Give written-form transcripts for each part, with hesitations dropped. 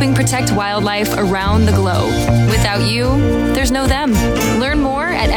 helping protect wildlife around the globe. Without you, there's no them. Learn more at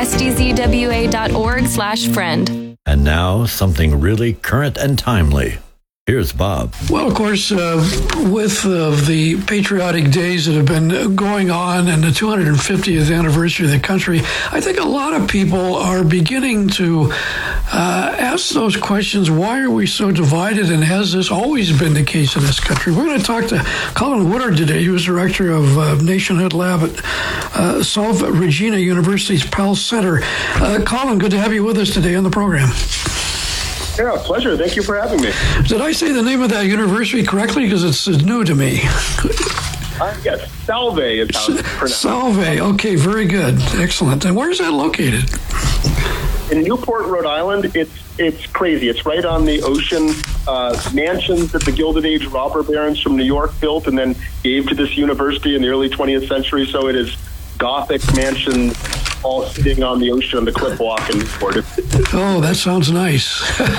sdzwa.org/friend. And now, something really current and timely. Here's Bob. Well, of course, with the patriotic days that have been going on and the 250th anniversary of the country, I think a lot of people are beginning to ask those questions. Why are we so divided, and has this always been the case in this country? We're going to talk to Colin Woodard today. He was director of Nationhood Lab at Salve Regina University's Pell Center. Colin, good to have you with us today on the program. Yeah, pleasure. Thank you for having me. Did I say the name of that university correctly? Because it's new to me. Yes, Salve is how it's pronounced. Salve. Okay, very good. Excellent. And where is that located? In Newport, Rhode Island. It's crazy. It's right on the ocean. Mansions that the Gilded Age robber barons from New York built and then gave to this university in the early 20th century. So it is Gothic mansions all sitting on the ocean on the cliff walk in Newport. Oh, that sounds nice.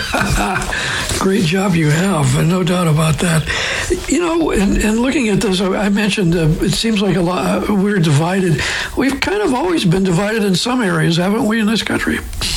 Great job you have, no doubt about that. You know, and looking at this, I mentioned it seems like we're divided. We've kind of always been divided in some areas, haven't we, in this country?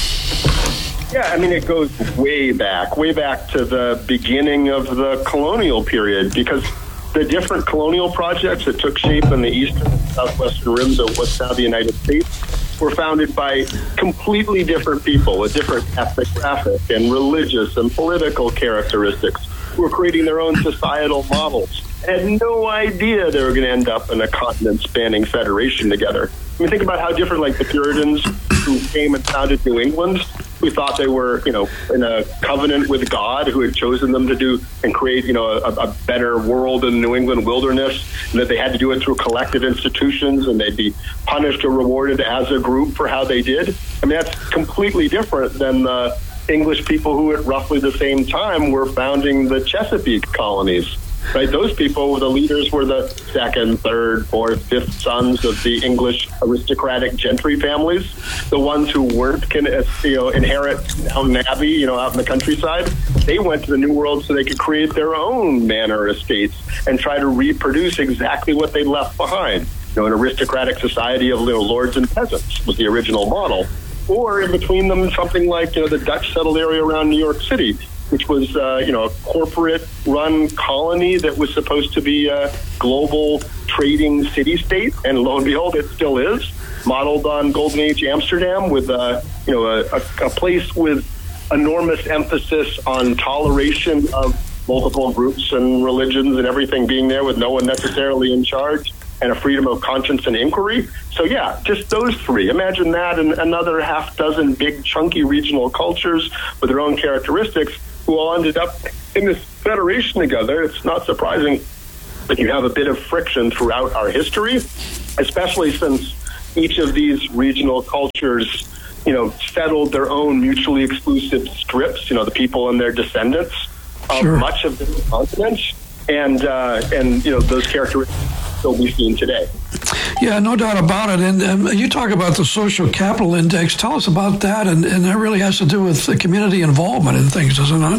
Yeah, I mean, it goes way back to the beginning of the colonial period, because the different colonial projects that took shape in the eastern and southwestern rims of what's now the United States were founded by completely different people with different ethnographic and religious and political characteristics who were creating their own societal models and had no idea they were going to end up in a continent-spanning federation together. I mean, think about how different, like, the Puritans who came and founded New England, who thought they were, in a covenant with God, who had chosen them to do and create, a better world in the New England wilderness, and that they had to do it through collective institutions, and they'd be punished or rewarded as a group for how they did. I mean, that's completely different than the English people who at roughly the same time were founding the Chesapeake colonies. Right, those people, the leaders, were the second, third, fourth, fifth sons of the English aristocratic gentry families. The ones who weren't can inherit Downton Abbey, out in the countryside. They went to the New World so they could create their own manor estates and try to reproduce exactly what they left behind. An aristocratic society of lords and peasants was the original model. Or in between them, something like the Dutch settled area around New York City, which was, a corporate-run colony that was supposed to be a global trading city-state, and lo and behold, it still is, modeled on Golden Age Amsterdam with, a place with enormous emphasis on toleration of multiple groups and religions and everything being there with no one necessarily in charge, and a freedom of conscience and inquiry. So yeah, just those three. Imagine that and another half dozen big, chunky regional cultures with their own characteristics who all ended up in this federation together. It's not surprising that you have a bit of friction throughout our history, especially since each of these regional cultures, settled their own mutually exclusive strips, the people and their descendants of much of the continent. And those characteristics still be seen today. Yeah, no doubt about it. And you talk about the social capital index. Tell us about that. And that really has to do with the community involvement in things, does it not?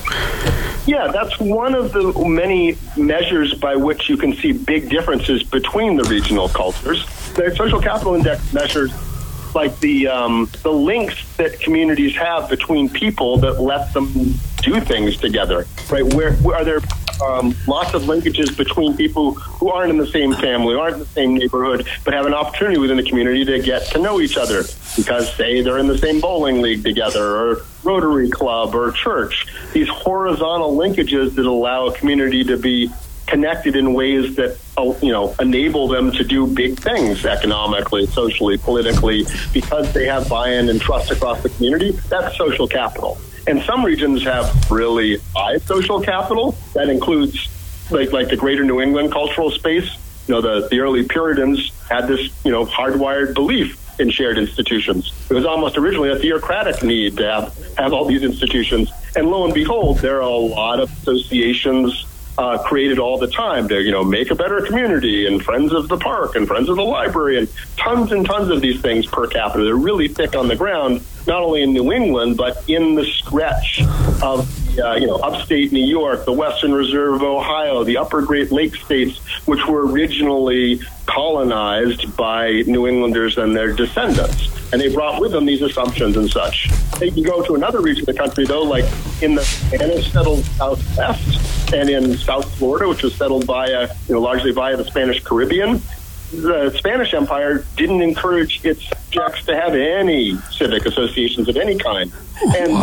Yeah, that's one of the many measures by which you can see big differences between the regional cultures. The social capital index measures like the links that communities have between people that let them do things together, right? Where are there lots of linkages between people who aren't in the same family, aren't in the same neighborhood, but have an opportunity within the community to get to know each other because, say, they're in the same bowling league together or Rotary Club or church. These horizontal linkages that allow a community to be connected in ways that enable them to do big things economically, socially, politically, because they have buy-in and trust across the community. That's social capital. And some regions have really high social capital. That includes like the greater New England cultural space. The early Puritans had this, hardwired belief in shared institutions. It was almost originally a theocratic need to have all these institutions. And lo and behold, there are a lot of associations created all the time to, make a better community, and Friends of the Park and Friends of the Library and tons of these things per capita. They're really thick on the ground, not only in New England, but in the stretch of upstate New York, the Western Reserve of Ohio, the upper Great Lakes states, which were originally colonized by New Englanders and their descendants. And they brought with them these assumptions and such. They can go to another region of the country, though, like in the Spanish-settled Southwest and in South Florida, which was settled largely via the Spanish Caribbean. The Spanish Empire didn't encourage its subjects to have any civic associations of any kind. And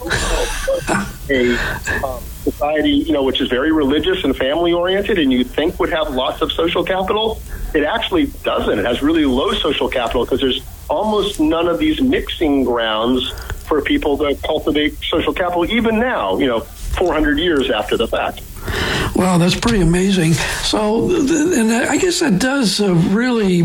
a society, which is very religious and family-oriented, and you'd think would have lots of social capital, it actually doesn't. It has really low social capital because there's almost none of these mixing grounds for people to cultivate social capital, even now, 400 years after the fact. Wow, that's pretty amazing. So, and I guess that does really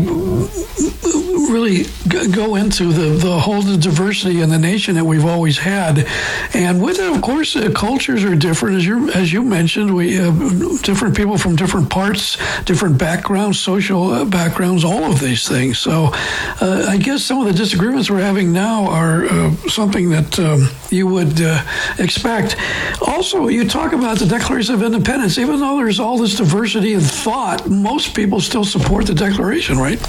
go into the whole diversity in the nation that we've always had. And with it, of course, cultures are different. As you mentioned, we have different people from different parts, different backgrounds, social backgrounds, all of these things. So I guess some of the disagreements we're having now are something that you would expect. Also, you talk about the Declaration of Independence. Even though there's all this diversity in thought, most people still support the Declaration, right?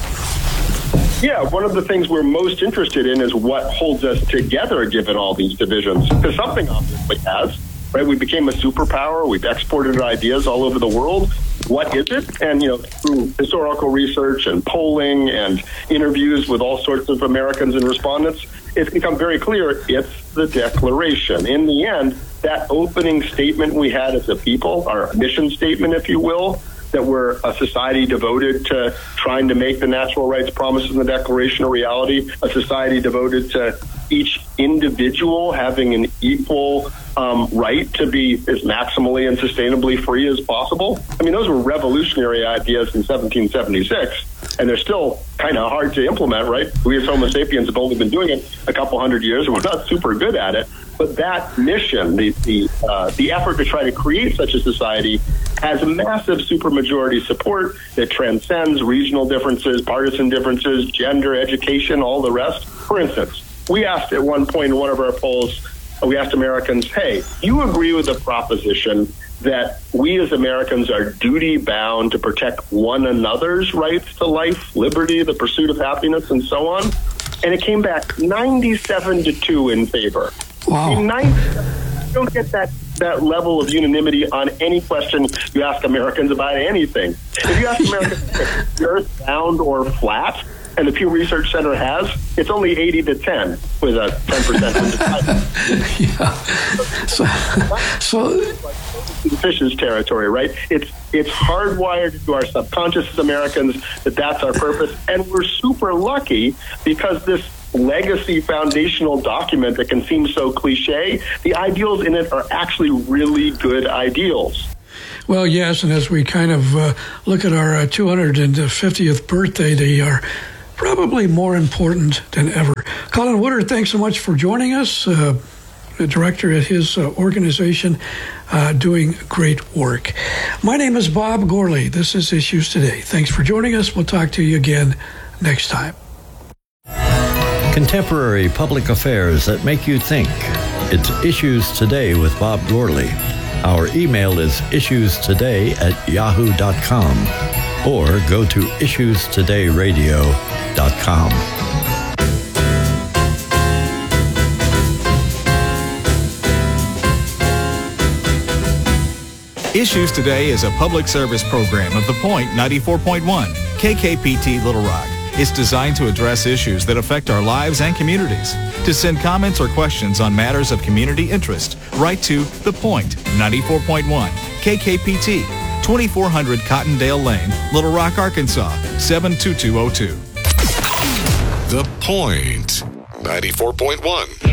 Yeah, one of the things we're most interested in is what holds us together given all these divisions. Because something obviously has, right? We became a superpower. We've exported our ideas all over the world. What is it? And, through historical research and polling and interviews with all sorts of Americans and respondents, it's become very clear it's the Declaration. In the end, that opening statement we had as a people, our mission statement, if you will, that we're a society devoted to trying to make the natural rights promises in the Declaration a reality, a society devoted to each individual having an equal right to be as maximally and sustainably free as possible. I mean, those were revolutionary ideas in 1776, and they're still kind of hard to implement, right? We as Homo sapiens have only been doing it a couple hundred years, and we're not super good at it. But that mission, the effort to try to create such a society, has massive supermajority support that transcends regional differences, partisan differences, gender, education, all the rest. For instance, we asked at one point in one of our polls, we asked Americans, hey, you agree with the proposition that we as Americans are duty-bound to protect one another's rights to life, liberty, the pursuit of happiness, and so on? And it came back 97-2 in favor. Wow. You don't get that level of unanimity on any question you ask Americans about anything. If you ask Americans if the Earth round or flat, and the Pew Research Center has, it's only 80-10 with a 10%. Yeah. So the fish's territory, right? It's hardwired into our subconscious as Americans that that's our purpose, and we're super lucky because this legacy foundational document that can seem so cliche, the ideals in it are actually really good ideals. Well, yes, and as we kind of look at our 250th birthday, they are probably more important than ever. Colin Woodard, thanks so much for joining us. The director at his organization, doing great work. My name is Bob Gourley. This is Issues Today. Thanks for joining us. We'll talk to you again next time. Contemporary public affairs that make you think. It's Issues Today with Bob Gourley. Our email is issuestoday@yahoo.com or go to issuestodayradio.com. Issues Today is a public service program of The Point 94.1, KKPT Little Rock. It's designed to address issues that affect our lives and communities. To send comments or questions on matters of community interest, write to The Point 94.1, KKPT, 2400 Cottondale Lane, Little Rock, Arkansas, 72202. The Point 94.1.